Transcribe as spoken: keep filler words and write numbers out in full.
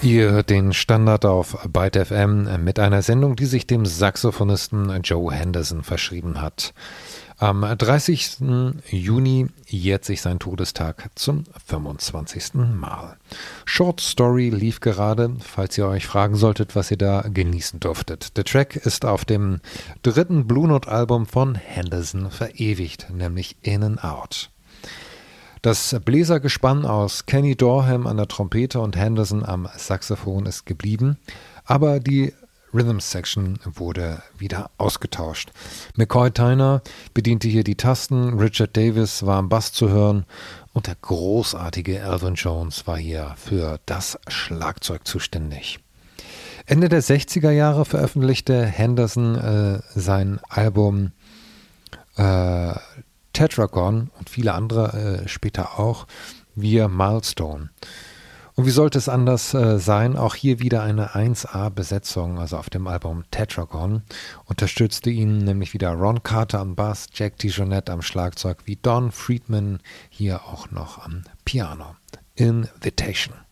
Ihr hört den Standard auf Byte F M mit einer Sendung, die sich dem Saxophonisten Joe Henderson verschrieben hat. Am dreißigsten Juni jährt sich sein Todestag zum fünfundzwanzigsten Mal. Short Story lief gerade, falls ihr euch fragen solltet, was ihr da genießen durftet. Der Track ist auf dem dritten Blue Note Album von Henderson verewigt, nämlich In and Out. Das Bläsergespann aus Kenny Dorham an der Trompete und Henderson am Saxophon ist geblieben, aber die Rhythm Section wurde wieder ausgetauscht. McCoy Tyner bediente hier die Tasten, Richard Davis war am Bass zu hören und der großartige Elvin Jones war hier für das Schlagzeug zuständig. Ende der sechziger Jahre veröffentlichte Henderson äh, sein Album äh, Tetragon und viele andere äh, später auch, via Milestone. Und wie sollte es anders äh, sein? Auch hier wieder eine eins A-Besetzung, also auf dem Album Tetragon. Unterstützte ihn nämlich wieder Ron Carter am Bass, Jack DeJohnette am Schlagzeug, wie Don Friedman hier auch noch am Piano. Invitation.